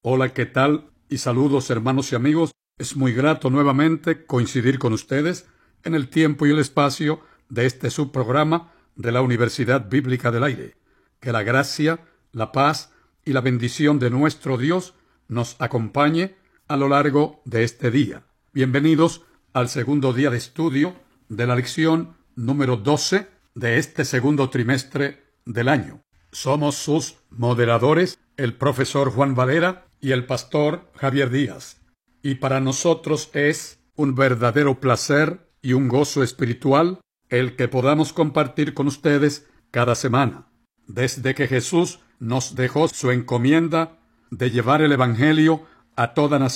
Hola, ¿qué tal? Y saludos, hermanos y amigos. Es muy grato nuevamente coincidir con ustedes en el tiempo y el espacio de este subprograma de la Universidad Bíblica del Aire. Que la gracia, la paz y la bendición de nuestro Dios nos acompañe a lo largo de este día. Bienvenidos al segundo día de estudio de la lección número 12 de este segundo trimestre del año. Somos sus moderadores, el profesor Juan Valera y el pastor Javier Díaz. Y para nosotros es un verdadero placer y un gozo espiritual el que podamos compartir con ustedes cada semana. Desde que Jesús nos dejó su encomienda de llevar el Evangelio a toda nación,